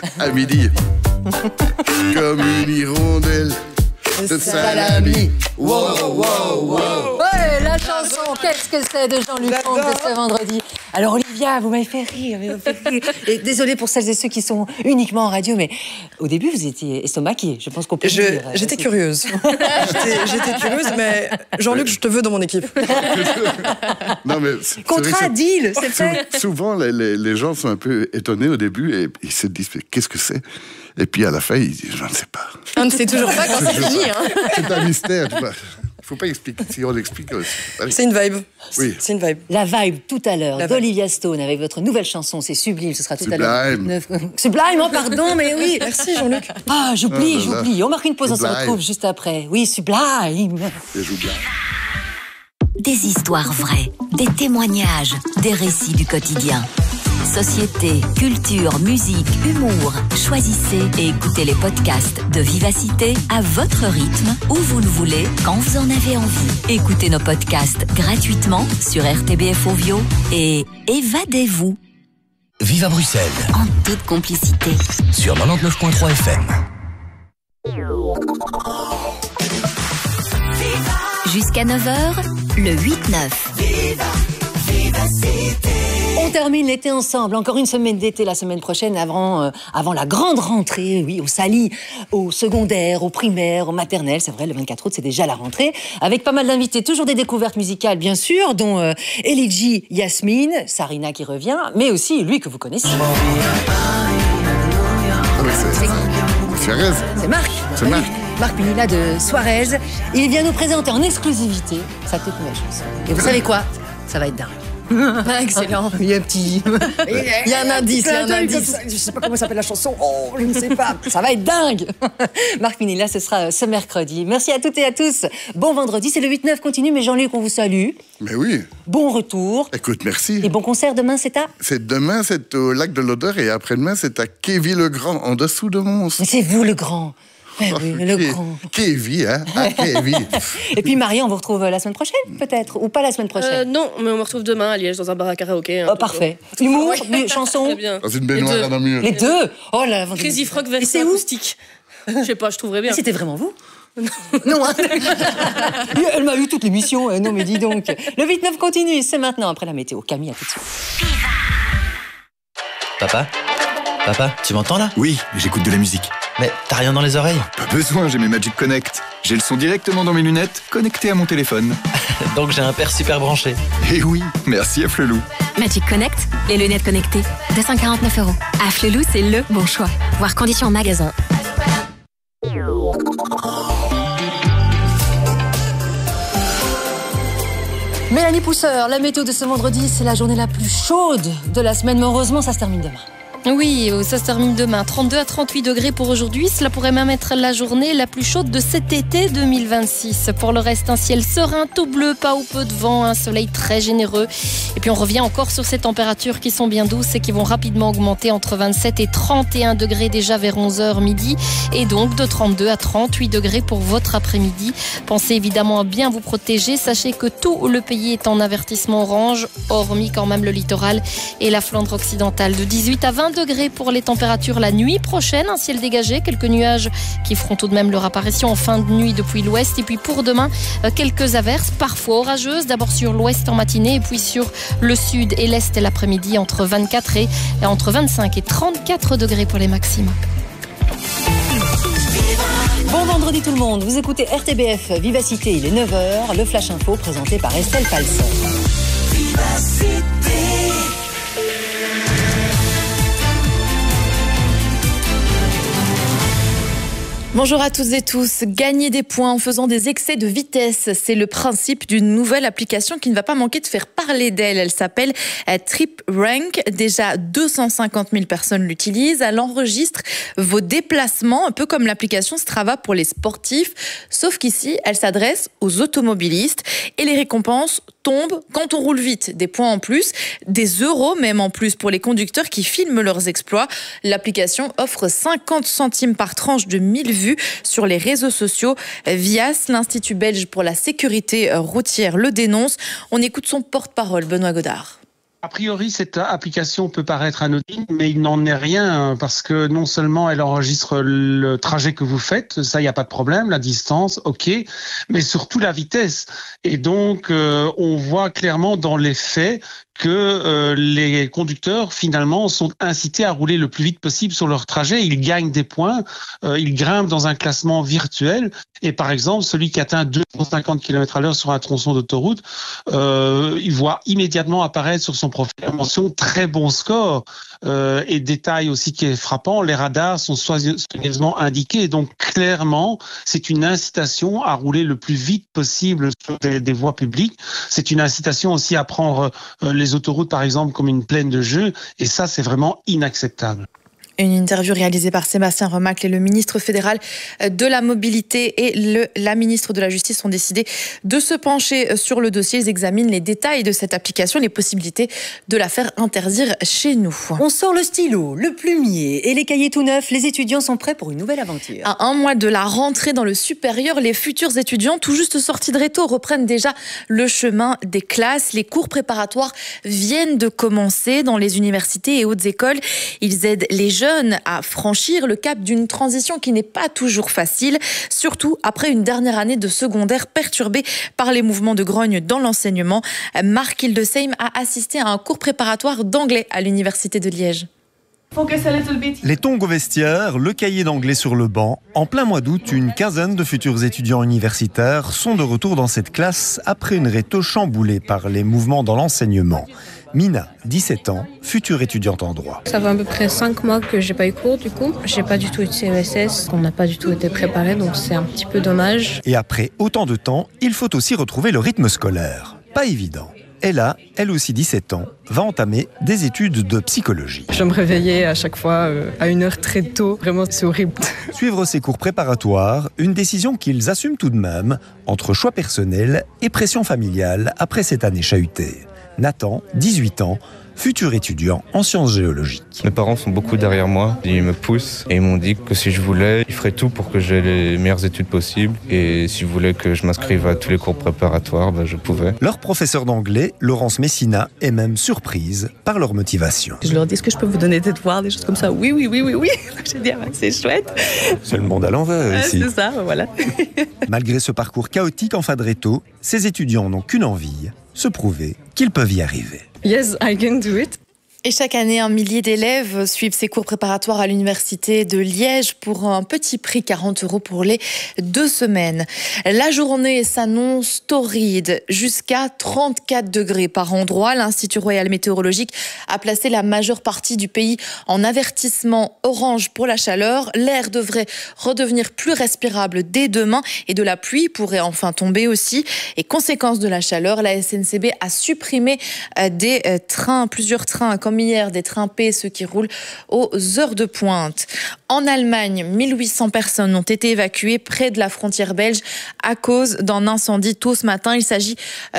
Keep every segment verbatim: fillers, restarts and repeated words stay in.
à midi. Comme une hirondelle de salami. Wow, wow, wow. Ouais, la chanson, qu'est-ce que c'est de Jean-Luc Comte de ce vendredi. Alors Olivia, vous m'avez fait rire, vous m'avez fait rire. Et désolée pour celles et ceux qui sont uniquement en radio, mais au début vous étiez estomaquée, je pense qu'on peut je, dire. J'étais curieuse. j'étais, j'étais curieuse, mais Jean-Luc, je te veux dans mon équipe. Non, mais contrat, deal, c'est fait. Souvent, les, les, les gens sont un peu étonnés au début et ils se disent qu'est-ce que c'est? Et puis à la fin, ils disent je ne sais pas. On ne sait toujours pas quand c'est fini. Hein. C'est un mystère, tu vois. Il ne faut pas expliquer. Si on l'explique, c'est une vibe. Oui. C'est une vibe. La vibe tout à l'heure d'Olivia Stone avec votre nouvelle chanson, c'est sublime. Ce sera tout Sublime. à l'heure. Sublime, oh pardon, mais oui. Merci Jean-Luc. Ah, j'oublie, oh là là. j'oublie. On marque une pause, Sublime. on se retrouve juste après. Oui, sublime. Et j'oublie. Des histoires vraies, des témoignages, des récits du quotidien. Société, culture, musique, humour. Choisissez et écoutez les podcasts de Vivacité à votre rythme, où vous le voulez, quand vous en avez envie. Écoutez nos podcasts gratuitement sur R T B F Ovio et évadez-vous. Vive à Bruxelles. En toute complicité. Sur quatre-vingt-dix-neuf virgule trois F M. Jusqu'à neuf heures, le huit neuf. On termine l'été ensemble. Encore une semaine d'été la semaine prochaine avant, euh, avant la grande rentrée, oui, au Sali, au secondaire, au primaire, au maternel. C'est vrai, le vingt-quatre août, c'est déjà la rentrée. Avec pas mal d'invités, toujours des découvertes musicales, bien sûr, dont euh, Elidji, Yasmine, Sarina qui revient, mais aussi lui que vous connaissez. C'est Suarez. C'est Marc. C'est oui. Marc. Marc Pinilla de Suarez. Il vient nous présenter en exclusivité sa toute nouvelle chanson. Et vous savez quoi? Ça va être dingue. Ah, excellent. Il y a un petit... Il y a un indice, il y a un indice. Je sais pas comment s'appelle la chanson. Oh, je ne sais pas. Ça va être dingue. Marc Pinilla, ce sera ce mercredi. Merci à toutes et à tous. Bon vendredi, c'est le huit neuf continue, mais Jean-Luc, on vous salue. Mais oui. Bon retour. Écoute, merci. Et bon concert demain, c'est à? C'est demain, c'est au Lac de l'Odeur et après-demain, c'est à Quéville-le-Grand, en dessous de Mons. Mais c'est vous le grand. Eh oui, le Ké- grand. Kévi, hein, à Kévi. Et puis Marie, on vous retrouve la semaine prochaine, peut-être, ou pas la semaine Euh, prochaine. non, mais on me retrouve demain à Liège dans un bar à karaoké. hein, Oh, parfait. Humour, mu- chanson, Très bien. Dans une baignoire Les deux. à Namur. les deux. Oh là, là. Crazy Frog Et version c'est où? acoustique. Je sais pas, je trouverais bien. C'était vraiment vous? Non, hein. Elle m'a eu toute l'émission. euh, Non, mais dis donc. Le huit neuf continue, c'est maintenant après la météo. Camille, à tout de suite. Papa? Papa, tu m'entends là? Oui, j'écoute de la musique. Mais t'as rien dans les oreilles? Pas besoin, j'ai mes Magic Connect. J'ai le son directement dans mes lunettes, connecté à mon téléphone. Donc j'ai un père super branché. Et oui, merci à Flelou. Magic Connect, les lunettes connectées. deux cent quarante-neuf euros. À Flelou, c'est le bon choix. Voir conditions en magasin. Mélanie Pousseur, la météo de ce vendredi, c'est la journée la plus chaude de la semaine, mais heureusement, ça se termine demain. Oui, ça se termine demain. trente-deux à trente-huit degrés pour aujourd'hui. Cela pourrait même être la journée la plus chaude de cet été deux mille vingt-six. Pour le reste, un ciel serein, tout bleu, pas ou peu de vent, un soleil très généreux. Et puis on revient encore sur ces températures qui sont bien douces et qui vont rapidement augmenter entre vingt-sept et trente et un degrés déjà vers onze heures midi. Et donc de trente-deux à trente-huit degrés pour votre après-midi. Pensez évidemment à bien vous protéger. Sachez que tout le pays est en avertissement orange, hormis quand même le littoral et la Flandre occidentale. De dix-huit à vingt degrés pour les températures la nuit prochaine, un ciel dégagé, quelques nuages qui feront tout de même leur apparition en fin de nuit depuis l'ouest. Et puis pour demain, quelques averses, parfois orageuses, d'abord sur l'ouest en matinée et puis sur le sud et l'est l'après-midi entre vingt-quatre et entre vingt-cinq et trente-quatre degrés pour les maximums. Bon vendredi tout le monde, vous écoutez R T B F Vivacité, il est neuf heures, le Flash Info présenté par Estelle Palsson. Bonjour à toutes et tous. Gagner des points en faisant des excès de vitesse, c'est le principe d'une nouvelle application qui ne va pas manquer de faire parler d'elle. Elle s'appelle TripRank. Déjà deux cent cinquante mille personnes l'utilisent. Elle enregistre vos déplacements, un peu comme l'application Strava pour les sportifs. Sauf qu'ici, elle s'adresse aux automobilistes et les récompenses tombent quand on roule vite. Des points en plus, des euros même en plus pour les conducteurs qui filment leurs exploits. L'application offre cinquante centimes par tranche de mille vues sur les réseaux sociaux. Vias, l'Institut belge pour la sécurité routière, le dénonce. On écoute son porte-parole, Benoît Godard. A priori, cette application peut paraître anodine, mais il n'en est rien parce que non seulement elle enregistre le trajet que vous faites, ça, il n'y a pas de problème, la distance, ok, mais surtout la vitesse. Et donc, euh, on voit clairement dans les faits que euh, les conducteurs, finalement, sont incités à rouler le plus vite possible sur leur trajet. Ils gagnent des points, euh, ils grimpent dans un classement virtuel. Et par exemple, celui qui atteint deux cent cinquante kilomètres à l'heure sur un tronçon d'autoroute, euh, il voit immédiatement apparaître sur son profil la mention « très bon score euh, ». Et détail aussi qui est frappant, les radars sont soigneusement indiqués. Donc clairement, c'est une incitation à rouler le plus vite possible sur des, des voies publiques. C'est une incitation aussi à prendre euh, les les autoroutes, par exemple, comme une plaine de jeu. Et ça, c'est vraiment inacceptable. Une interview réalisée par Sébastien Remacle et le ministre fédéral de la Mobilité et le, la ministre de la Justice ont décidé de se pencher sur le dossier. Ils examinent les détails de cette application, les possibilités de la faire interdire chez nous. On sort le stylo, le plumier et les cahiers tout neufs. Les étudiants sont prêts pour une nouvelle aventure. À un mois de la rentrée dans le supérieur, les futurs étudiants tout juste sortis de réto reprennent déjà le chemin des classes. Les cours préparatoires viennent de commencer dans les universités et hautes écoles. Ils aident les jeunes à franchir le cap d'une transition qui n'est pas toujours facile, surtout après une dernière année de secondaire perturbée par les mouvements de grogne dans l'enseignement. Marc Hildesheim a assisté à un cours préparatoire d'anglais à l'université de Liège. Les tongs au vestiaire, le cahier d'anglais sur le banc. En plein mois d'août, une quinzaine de futurs étudiants universitaires sont de retour dans cette classe après une réto chamboulée par les mouvements dans l'enseignement. Mina, dix-sept ans, future étudiante en droit. Ça fait à peu près cinq mois que j'ai pas eu cours du coup. J'ai pas du tout eu de C E S S, on n'a pas du tout été préparé, donc c'est un petit peu dommage. Et après autant de temps, il faut aussi retrouver le rythme scolaire. Pas évident. Ella, elle aussi dix-sept ans, va entamer des études de psychologie. Je me réveillais à chaque fois euh, à une heure très tôt. Vraiment, c'est horrible. Suivre ces cours préparatoires, une décision qu'ils assument tout de même, entre choix personnel et pression familiale après cette année chahutée. Nathan, dix-huit ans, futur étudiant en sciences géologiques. Mes parents sont beaucoup derrière moi, ils me poussent et ils m'ont dit que si je voulais, ils feraient tout pour que j'aie les meilleures études possibles et s'ils voulaient que je m'inscrive à tous les cours préparatoires, ben je pouvais. Leur professeur d'anglais, Laurence Messina, est même surprise par leur motivation. Je leur dis, est-ce que je peux vous donner des devoirs, des choses comme ça? Oui, oui, oui, oui, oui. J'ai dit, ah ben, c'est chouette. C'est le monde à l'envers ah, ici. C'est ça, voilà. Malgré ce parcours chaotique en fin de réto, ces étudiants n'ont qu'une envie, se prouver qu'ils peuvent y arriver. Yes, I can do it. Et chaque année, un millier d'élèves suivent ces cours préparatoires à l'université de Liège pour un petit prix, quarante euros pour les deux semaines. La journée s'annonce torride, jusqu'à trente-quatre degrés par endroit. L'Institut Royal Météorologique a placé la majeure partie du pays en avertissement orange pour la chaleur. L'air devrait redevenir plus respirable dès demain et de la pluie pourrait enfin tomber aussi. Et conséquence de la chaleur, la S N C B a supprimé des trains, plusieurs trains comme hier, des trains P, ceux qui roulent aux heures de pointe. En Allemagne, mille huit cents personnes ont été évacuées près de la frontière belge à cause d'un incendie tôt ce matin. Il s'agit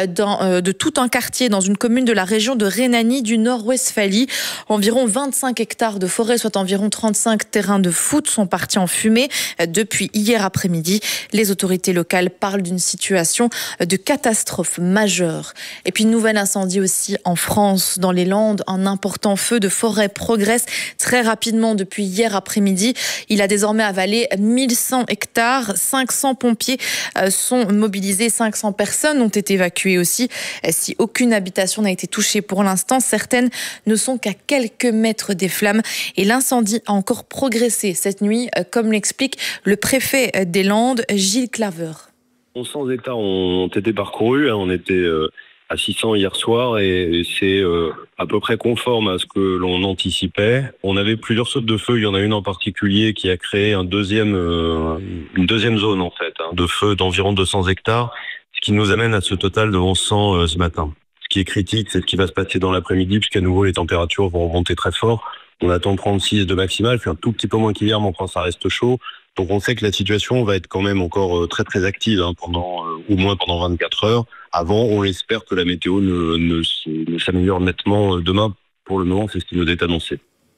de tout un quartier dans une commune de la région de Rhénanie du Nord-Westphalie. Environ vingt-cinq hectares de forêt, soit environ trente-cinq terrains de foot, sont partis en fumée depuis hier après-midi. Les autorités locales parlent d'une situation de catastrophe majeure. Et puis, nouvel incendie aussi en France, dans les Landes. Un important feu de forêt progresse très rapidement depuis hier après-midi. Il a désormais avalé mille cent hectares. cinq cents pompiers sont mobilisés. cinq cents personnes ont été évacuées aussi. Si aucune habitation n'a été touchée pour l'instant, certaines ne sont qu'à quelques mètres des flammes. Et l'incendie a encore progressé cette nuit, comme l'explique le préfet des Landes, Gilles Claver. cent hectares ont été parcourus. On était à six cents hier soir et c'est euh, à peu près conforme à ce que l'on anticipait. On avait plusieurs sautes de feu, il y en a une en particulier qui a créé un deuxième, euh, une deuxième zone en fait, hein, de feu d'environ deux cents hectares, ce qui nous amène à ce total de onze cents euh, ce matin. Ce qui est critique, c'est ce qui va se passer dans l'après-midi puisqu'à nouveau les températures vont remonter très fort. On attend trente-six de maximal, puis un tout petit peu moins qu'hier, mais encore ça reste chaud. Donc on sait que la situation va être quand même encore très très active hein, pendant euh, au moins pendant vingt-quatre heures. Avant, on espère que la météo ne, ne, ne s'améliore nettement demain. Pour le moment, c'est ce qui nous est annoncé.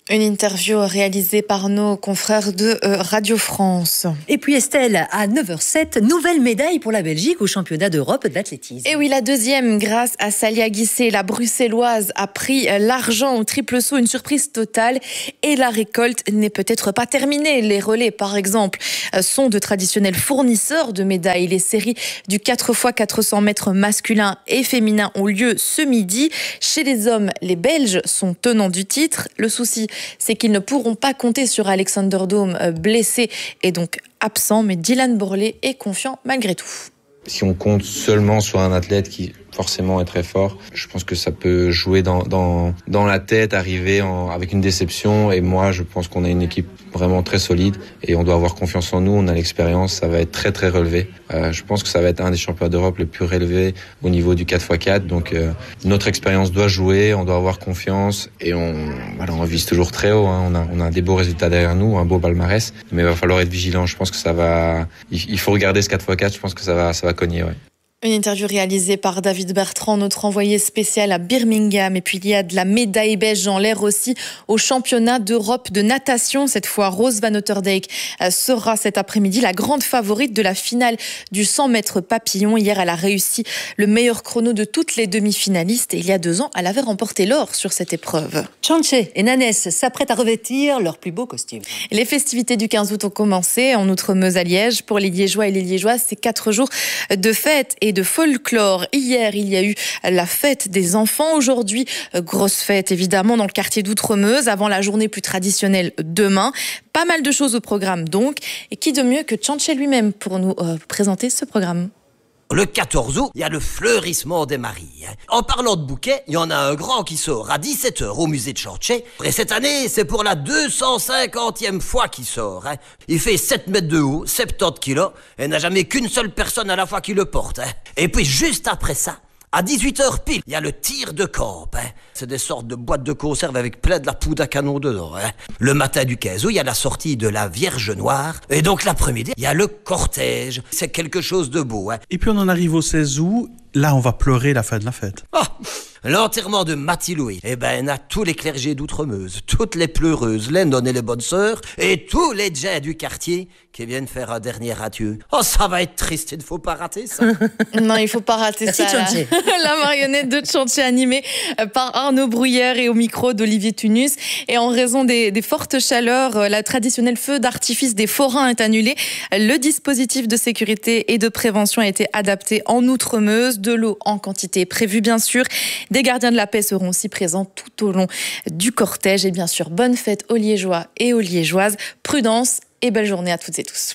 Une interview réalisée par nos confrères de euh, Radio France. Et puis Estelle, à neuf heures sept, nouvelle médaille pour la Belgique au championnat d'Europe d'athlétisme. Et oui, la deuxième, grâce à Salia Guissé, la bruxelloise a pris l'argent au triple saut, une surprise totale. Et la récolte n'est peut-être pas terminée. Les relais, par exemple, sont de traditionnels fournisseurs de médailles. Les séries du quatre fois quatre cents mètres masculin et féminin ont lieu ce midi. Chez les hommes, les Belges sont tenants du titre. Le souci, c'est qu'ils ne pourront pas compter sur Alexander Dome, blessé et donc absent, mais Dylan Borlée est confiant malgré tout. Si on compte seulement sur un athlète qui forcément est très fort, je pense que ça peut jouer dans, dans, dans la tête, arriver en, avec une déception. Et moi, je pense qu'on a une équipe vraiment très solide et on doit avoir confiance en nous, on a l'expérience, ça va être très très relevé. Euh, je pense que ça va être un des championnats d'Europe les plus relevés au niveau du quatre fois quatre. Donc euh, notre expérience doit jouer, on doit avoir confiance et on, voilà, on vise toujours très haut. Hein. On a, on a des beaux résultats derrière nous, un beau palmarès, mais il va falloir être vigilant. Je pense que ça va, il, il faut regarder ce quatre fois quatre. Je pense que ça va, ça va cogner. Ouais. Une interview réalisée par David Bertrand, notre envoyé spécial à Birmingham. Et puis il y a de la médaille belge en l'air aussi au championnat d'Europe de natation. Cette fois, Rose Van Otterdijk sera cet après-midi la grande favorite de la finale du cent mètres papillon. Hier, elle a réussi le meilleur chrono de toutes les demi-finalistes. Et il y a deux ans, elle avait remporté l'or sur cette épreuve. Tchanche et Nanès s'apprêtent à revêtir leur plus beau costume. Les festivités du quinze août ont commencé en Outre-Meuse à Liège. Pour les Liégeois et les Liégeoises, c'est quatre jours de fête et de folklore. Hier, il y a eu la fête des enfants. Aujourd'hui, grosse fête évidemment dans le quartier d'Outremeuse avant la journée plus traditionnelle demain. Pas mal de choses au programme donc. Et qui de mieux que Tchanche lui-même pour nous euh, présenter ce programme. Le quatorze août, il y a le fleurissement des maris. En parlant de bouquets, il y en a un grand qui sort à dix-sept heures au musée de Tchanche. Et cette année, c'est pour la deux cent cinquantième fois qu'il sort. Il fait sept mètres de haut, soixante-dix kilos, et n'a jamais qu'une seule personne à la fois qui le porte. Et puis juste après ça, à dix-huit heures pile, il y a le tir de camp. Hein. C'est des sortes de boîtes de conserve avec plein de la poudre à canon dedans. Hein. Le matin du quinze août, il y a la sortie de la Vierge Noire. Et donc l'après-midi, il y a le cortège. C'est quelque chose de beau. Hein. Et puis on en arrive au seize août. Là, on va pleurer la fin de la fête. Oh, l'enterrement de Mathie Louis. Eh ben, on a tous les clergés d'Outremeuse, toutes les pleureuses, les nonnes et les bonnes sœurs, et tous les gens du quartier qui viennent faire un dernier adieu. Oh, ça va être triste, il ne faut pas rater ça. Non, il ne faut pas rater Merci ça. Tchanche. La marionnette de Tchanche animée par Arnaud Brouillère et au micro d'Olivier Tunus. Et en raison des, des fortes chaleurs, la traditionnelle feu d'artifice des forains est annulé. Le dispositif de sécurité et de prévention a été adapté en Outremeuse. De l'eau en quantité prévue, bien sûr. Des gardiens de la paix seront aussi présents tout au long du cortège. Et bien sûr, bonne fête aux Liégeois et aux Liégeoises. Prudence et belle journée à toutes et tous.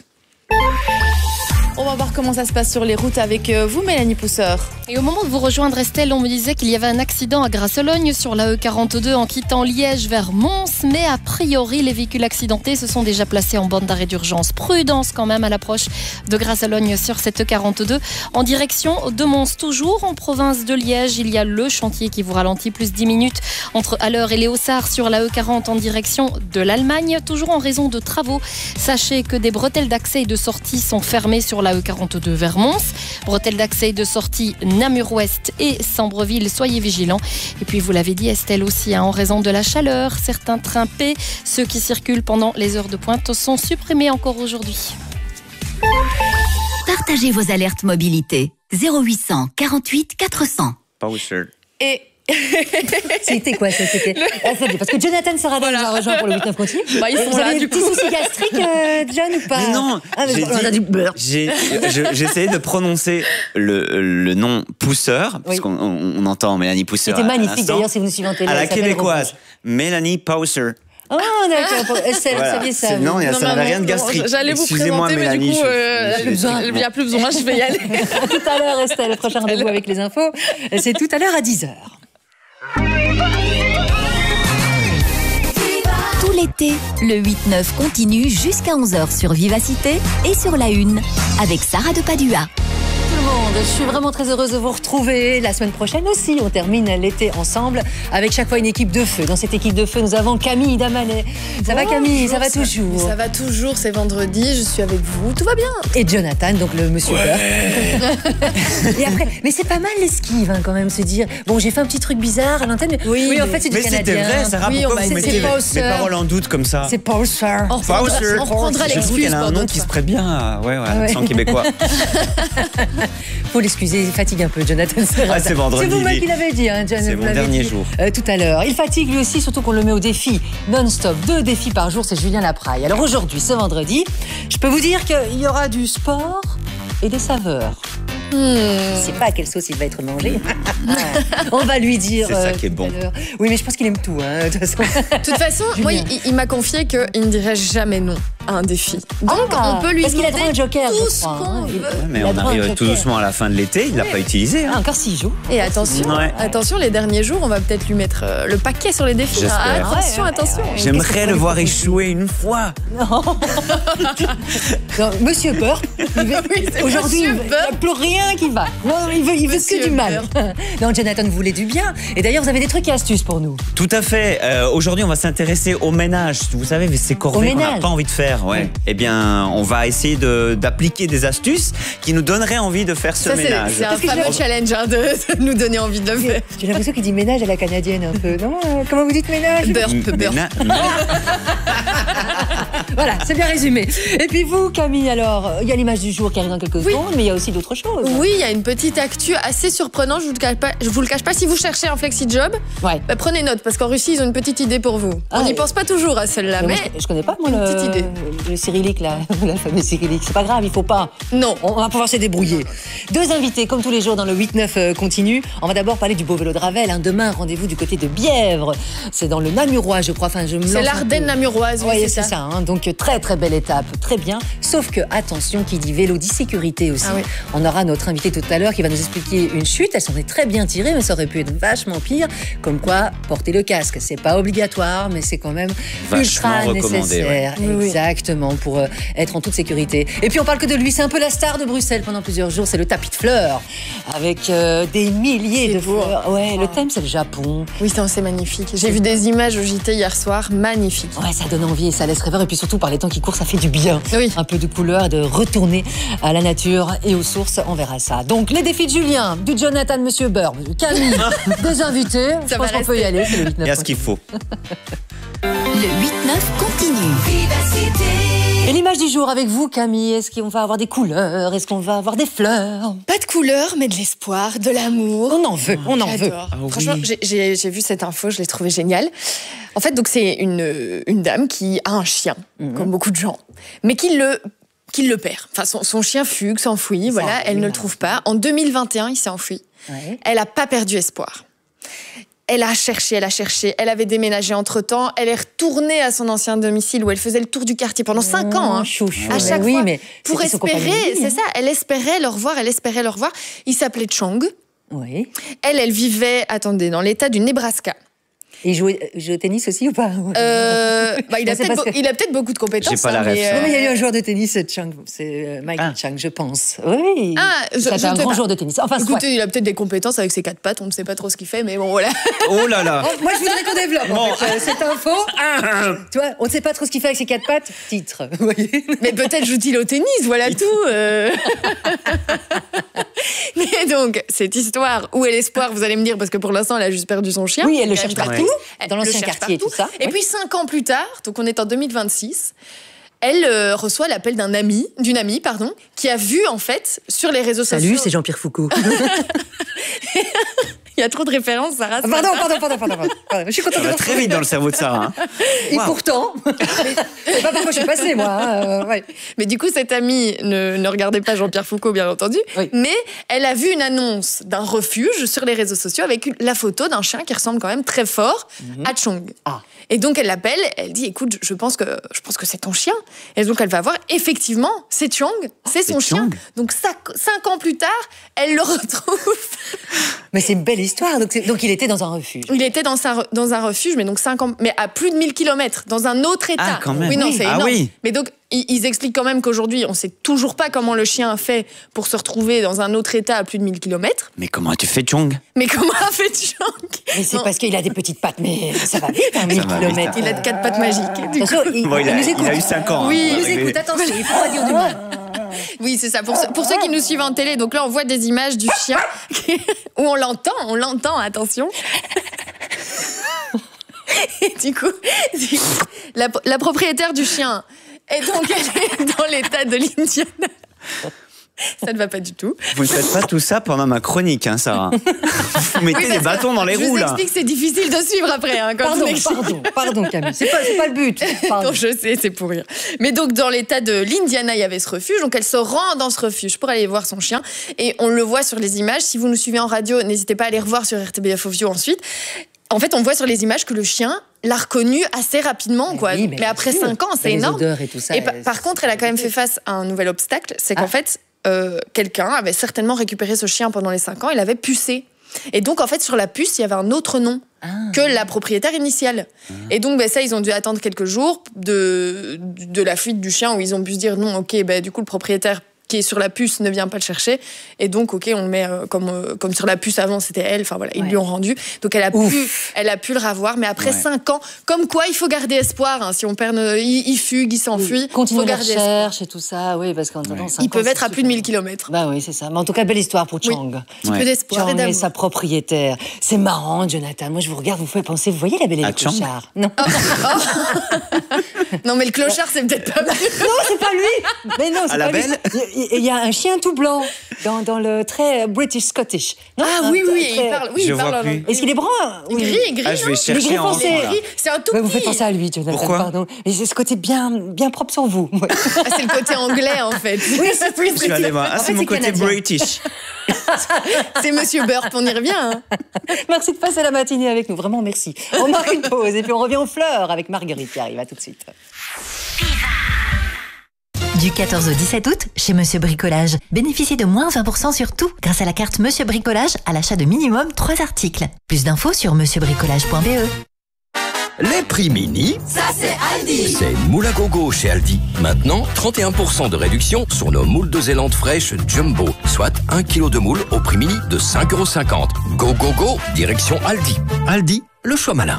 On va voir comment ça se passe sur les routes avec vous, Mélanie Pousseur. Et au moment de vous rejoindre, Estelle, on me disait qu'il y avait un accident à Grasselogne sur la E quarante-deux en quittant Liège vers Mons. Mais a priori, les véhicules accidentés se sont déjà placés en bande d'arrêt d'urgence. Prudence quand même à l'approche de Grasselogne sur cette E quarante-deux. En direction de Mons, toujours en province de Liège, il y a le chantier qui vous ralentit, plus dix minutes entre Haller et Léossard sur la E quarante en direction de l'Allemagne. Toujours en raison de travaux. Sachez que des bretelles d'accès et de sortie sont fermées sur la E quarante-deux vers Mons. Bretelles d'accès et de sortie Namur-Ouest et Sambreville, soyez vigilants. Et puis vous l'avez dit Estelle aussi, hein, en raison de la chaleur, certains trains P, ceux qui circulent pendant les heures de pointe, sont supprimés encore aujourd'hui. Partagez vos alertes mobilité. zéro huit cent quarante-huit quatre cents. Poster. Et C'était quoi ça c'était... Le... Parce que Jonathan Sarrazin voilà. nous a rejoint pour le huit neuf continue. Bah, ils sont Vous là, avez du des petits coup. soucis gastriques, euh, John, ou pas? Mais non, ah, mais j'ai, on a dit, du beurre. j'ai, je, j'ai essayé de prononcer le, le nom Pousseur, parce oui. qu'on on, on entend Mélanie Pousseur. C'était magnifique d'ailleurs si vous nous suivez en télé. À la québécoise, Mélanie Pousser. Oh d'accord, Estelle, voilà. Vous saviez ça. Non, non, ça n'avait rien de gastrique. J'allais vous présenter, mais Mélanie, du coup, je, euh, je, je, il n'y a plus besoin, je vais y aller. À tout à l'heure, Estelle, le prochain rendez-vous avec les infos, c'est tout à l'heure à dix heures. Tout l'été, le huit neuf continue jusqu'à onze heures sur Vivacité et sur la une avec Sarah de Padua. tout le monde, je suis vraiment très heureuse de vous retrouver. La semaine prochaine aussi, on termine l'été ensemble avec chaque fois une équipe de feu. Dans cette équipe de feu, nous avons Camille Damanet. Ça va Camille, ça va toujours? Ça va toujours, c'est vendredi, je suis avec vous, tout va bien. Et Jonathan, donc le monsieur Beurre. Et après, mais c'est pas mal l'esquive hein, quand même, se dire, bon j'ai fait un petit truc bizarre à l'antenne, mais oui, oui en fait c'est du mais canadien. Mais c'était vrai, Sarah, oui, pourquoi bah, vous mettez mes paroles en doute comme ça? C'est Pauser. On reprendra, on reprendra l'excuse. Elle a un nom qui se prête bien à ouais, ouais, l'accent ouais. québécois. Faut l'excuser, il fatigue un peu, Jonathan. Ah, c'est vendredi. C'est vous-même qui l'avez dit, hein, Jonathan. C'est mon dernier dit, jour. Euh, tout à l'heure. Il fatigue lui aussi, surtout qu'on le met au défi non-stop. Deux défis par jour, c'est Julien Lapraille. Alors aujourd'hui, ce vendredi, je peux vous dire qu'il y aura du sport et des saveurs. Hmm. Je ne sais pas à quelle sauce il va être mangé. On va lui dire. C'est ça euh, qui est bon. Oui, mais je pense qu'il aime tout. Hein, de toute façon, de toute façon moi, il, il m'a confié qu'il ne dirait jamais non à un défi. Donc, ah, on peut lui parce demander qu'il a un joker, tout ce qu'on hein. veut. Ouais, mais on arrive tout doucement à la fin de l'été, il ne l'a pas utilisé. Hein. Ah, encore six jours. Et attention, ouais. attention, les derniers jours, on va peut-être lui mettre euh, le paquet sur les défis. Ah, attention, ouais, attention. Ouais, ouais. J'aimerais le voir échouer une fois. Non. non Monsieur Beurre, oui, aujourd'hui, il n'y a plus rien qui va. Non, il veut, il veut que du mal. Non, Jonathan, vous voulez du bien. Et d'ailleurs, vous avez des trucs et astuces pour nous. Tout à fait. Euh, aujourd'hui, on va s'intéresser au ménage. Vous savez, ces corvées qu'on n'a pas envie de faire. Ouais. Oui. Eh bien, on va essayer de, d'appliquer des astuces qui nous donneraient envie de faire ce Ça, ménage. C'est, c'est un fameux challenge hein, de, de nous donner envie de le faire. J'ai l'impression qu'il dit ménage à la canadienne un peu, non? Comment vous dites ménage? Beurre, beurre. Voilà, c'est bien résumé. Et puis vous, Camille, alors, il y a l'image du jour qui arrive dans quelques oui. secondes, mais il y a aussi d'autres choses. Oui, il y a une petite actu assez surprenante, je vous le cache pas, je vous le cache pas. Si vous cherchez un flexi-job, ouais. bah, prenez note, parce qu'en Russie, ils ont une petite idée pour vous. Ah, On n'y ouais. pense pas toujours à celle-là, mais... mais... Moi, je, je connais pas, moi, une le, petite idée. le cyrillique, là, la fameuse cyrillique. C'est pas grave, il faut pas. Non. On va pouvoir se débrouiller. Deux invités, comme tous les jours, dans le huit neuf euh, continu. On va d'abord parler du beau vélo de Ravel. Hein. Demain, rendez-vous du côté de Bièvre. C'est dans le Namurois, je crois. Enfin, je me c'est l'Ardenne namuroise, oui, ouais, c'est, c'est ça. ça hein. Donc, très, très belle étape. Très bien. Sauf que, attention, qui dit vélo dit sécurité aussi. Ah, oui. On aura notre invité tout à l'heure qui va nous expliquer une chute. Elle s'en est très bien tirée, mais ça aurait pu être vachement pire. Comme quoi, porter le casque, c'est pas obligatoire, mais c'est quand même vachement ultra nécessaire. Ouais. Exactement, pour euh, être en toute sécurité. Et puis, on parle que de lui. C'est un peu la star de Bruxelles pendant plusieurs jours. C'est le tapis de fleurs avec euh, des milliers c'est de beau. fleurs. Ouais, oh. Le thème, c'est le Japon. Oui, c'est magnifique. J'ai vu des images au J T hier soir. Magnifique. Ouais, ça donne envie et ça laisse rêveur. Et puis surtout, par les temps qui courent, ça fait du bien. Oui. Un peu de couleur, de retourner à la nature et aux sources. On verra ça. Donc, les défis de Julien, du Jonathan, Monsieur Beurre, Camille, des invités. Ça Je pense qu'on peut y aller. C'est le huit neuf. Il y a ce qu'il faut. Le huit neuf continue. Et l'image du jour avec vous, Camille, est-ce qu'on va avoir des couleurs? Est-ce qu'on va avoir des fleurs? Pas de couleurs, mais de l'espoir, de l'amour. On en veut, on en veut. Ah, Franchement, oui. j'ai, j'ai, j'ai vu cette info, je l'ai trouvée géniale. En fait, donc c'est une, une dame qui a un chien, mmh. comme beaucoup de gens, mais qui le... qu'il le perd. Enfin, son, son chien fugue, s'enfuit, voilà, elle ne le trouve pas. En deux mille vingt et un, il s'est enfui. Ouais. Elle n'a pas perdu espoir. Elle a cherché, elle a cherché, elle avait déménagé entre-temps, elle est retournée à son ancien domicile où elle faisait le tour du quartier pendant cinq ans. Hein, chouchou, à chaque oui, fois, mais pour espérer, c'est ça, elle espérait le revoir, elle espérait le revoir. Il s'appelait Chong. Oui. Elle, elle vivait, attendez, dans l'état du Nebraska. Et il joue, joue au tennis aussi ou pas? euh, bah, il, a peut-être, que... il a peut-être beaucoup de compétences. J'ai pas la hein, ref. mais euh... Non, mais il y a eu un joueur de tennis, Chang, c'est Michael ah. Chang, je pense. Oui. Ah, c'est je, un je grand joueur de tennis. Enfin, écoutez, ouais. il a peut-être des compétences avec ses quatre pattes, on ne sait pas trop ce qu'il fait, mais bon, voilà. Oh là là. Oh, moi, je voudrais qu'on développe bon. en fait, cette info. Tu vois, on ne sait pas trop ce qu'il fait avec ses quatre pattes. Titre. Vous voyez. Mais peut-être joue-t-il au tennis, voilà tout. Euh... Mais donc, cette histoire, où est l'espoir, vous allez me dire, parce que pour l'instant, elle a juste perdu son chien. Oui, elle le cherche partout, ouais. dans l'ancien quartier, tout ça. Et oui. puis, cinq ans plus tard, donc on est en deux mille vingt-six, elle euh, reçoit l'appel d'un ami, d'une amie, pardon, qui a vu, en fait, sur les réseaux Salut, sociaux... Salut, c'est Jean-Pierre Foucault. Il y a trop de références, Sarah. Pardon, pardon, pardon, pardon, pardon, pardon. Je suis contente de va très vite dans le cerveau de Sarah. Hein. Et wow. pourtant, c'est pas par quoi je suis passée, moi. Hein, euh, ouais. Mais du coup, cette amie ne, ne regardait pas Jean-Pierre Foucault, bien entendu, oui. mais elle a vu une annonce d'un refuge sur les réseaux sociaux avec une, la photo d'un chien qui ressemble quand même très fort mm-hmm. à Chong. Ah. Et donc, elle l'appelle, elle dit, écoute, je pense que, je pense que c'est ton chien. Et donc, elle va voir, effectivement, c'est Chong, c'est son c'est chien. Chong. Donc, cinq, cinq ans plus tard, elle le retrouve. Mais c'est une belle histoire. Donc, donc il était dans un refuge. Il était dans, sa, dans un refuge, mais donc cinquante, mais à plus de mille kilomètres, dans un autre état. Ah, quand même. Oui, non, Oui. c'est Ah énorme. oui. Mais donc, ils, ils expliquent quand même qu'aujourd'hui, on ne sait toujours pas comment le chien a fait pour se retrouver dans un autre état à plus de mille kilomètres. Mais comment tu fais, Chong? Mais comment a fait Chong? Mais c'est parce qu'il a des petites pattes, mais ça va vite, hein, mille va vite, kilomètres. Il a de quatre pattes magiques. Du Attention, coup. il, Bon, il, il a, nous écoute. il a eu cinq ans. Oui, hein, Il pour nous arriver. écoute, attention, il faut pas dire du mal. Oui, c'est ça. Pour, ceux, pour ceux qui nous suivent en télé, donc là, on voit des images du chien où on l'entend, on l'entend, attention. Et du coup, la, la propriétaire du chien est donc elle est dans l'état de l'Indiana. Ça ne va pas du tout. Vous ne faites pas tout ça pendant ma chronique, hein, Sarah. Vous mettez Oui, des parce bâtons dans les je roues, vous là. explique, c'est difficile de suivre après. Hein, quand Pardon, on explique. pardon, pardon, Camille. C'est pas, c'est pas le but. Pardon. Non, je sais, c'est pour rire. Mais donc, dans l'état de l'Indiana, il y avait ce refuge. Donc, elle se rend dans ce refuge pour aller voir son chien. Et on le voit sur les images. Si vous nous suivez en radio, n'hésitez pas à aller revoir sur R T B F Audio ensuite. En fait, on voit sur les images que le chien l'a reconnu assez rapidement, quoi. oui, mais, mais après bien sûr. cinq ans, c'est Les énorme. odeurs et tout ça, Et pa- elles- par contre, elle a quand même fait face à un nouvel obstacle. C'est qu'en Ah. fait, euh, quelqu'un avait certainement récupéré ce chien pendant les cinq ans. Il avait pucé. Et donc, en fait, sur la puce, il y avait un autre nom que la propriétaire initiale. Et donc, ben, ça, ils ont dû attendre quelques jours de, de la fuite du chien où ils ont pu se dire non, ok, ben, du coup, le propriétaire qui est sur la puce ne vient pas le chercher. Et donc, ok, on le met euh, comme, euh, comme sur la puce avant, c'était elle. Enfin, voilà, ils Ouais. lui ont rendu. Donc, elle a, pu, elle a pu le revoir. Mais après Ouais. cinq ans, comme quoi, il faut garder espoir. Hein. Si on perd, ne- il, il fugue, il s'enfuit. Il Continuer faut la garder espoir. recherche et tout ça, oui, parce qu'en attendant, cinq Ils ans, peuvent c'est être à plus de mille kilomètres. Bah oui, c'est ça. Mais en tout cas, belle histoire pour Oui. Chang. Un petit Ouais. peu d'espoir et Chang et d'amour. sa propriétaire. C'est marrant, Jonathan. Moi, je vous regarde, vous faites penser. Vous voyez la belle et À le Chang clochard? Non. Non, mais le clochard, c'est peut-être pas mieux. Non, c'est pas lui. Mais non, c'est À la pas lui. belle Il il y a un chien tout blanc dans, dans le très British Scottish. Non, Ah un- oui, oui, très- il parle. Oui, Je il parle vois en plus. anglais. Est-ce qu'il est brun? Oui. Gris, gris. Ah, je vais non chercher gris en foncé. là. Gris, c'est un tout Ouais, vous petit. faites penser à lui, Jonathan, Pourquoi pardon. Mais c'est ce côté bien, bien propre sur vous. Ouais. Ah, c'est le côté anglais, en fait. Oui, c'est plus. Je suis allée voir. Ah, En c'est fait, mon c'est côté canadien. British. C'est Monsieur Burp, on y revient. Hein. Merci de passer la matinée avec nous. Vraiment, merci. On marque une pause et puis on revient aux fleurs avec Marguerite qui arrive. À tout de suite. Du quatorze au dix-sept août, chez Monsieur Bricolage, bénéficiez de moins vingt pour cent sur tout grâce à la carte Monsieur Bricolage à l'achat de minimum trois articles. Plus d'infos sur monsieur bricolage point b e. Les prix mini, ça c'est Aldi. c'est moule à gogo chez Aldi. Maintenant, trente et un pour cent de réduction sur nos moules de Zélande fraîches Jumbo, soit un kilo de moule au prix mini de cinq euros cinquante. Go, go, go, direction Aldi. Aldi, le choix malin.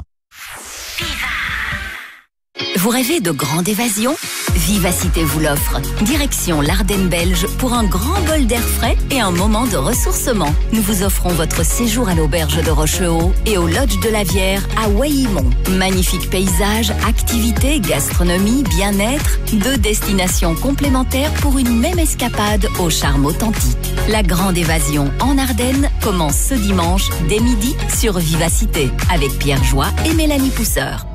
Vous rêvez de grande évasion? Vivacité vous l'offre. Direction l'Ardenne belge pour un grand bol d'air frais et un moment de ressourcement. Nous vous offrons votre séjour à l'auberge de Rochehaut et au lodge de la Vière à Waillimont. Magnifiques paysages, activités, gastronomie, bien-être, deux destinations complémentaires pour une même escapade au charme authentique. La grande évasion en Ardennes commence ce dimanche dès midi sur Vivacité avec Pierre Joie et Mélanie Pousseur.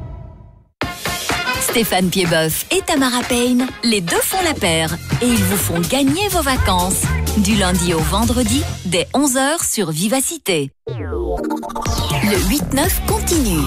Stéphane Piedboeuf et Tamara Payne, les deux font la paire et ils vous font gagner vos vacances. Du lundi au vendredi, dès onze heures sur Vivacité. Le huit neuf continue.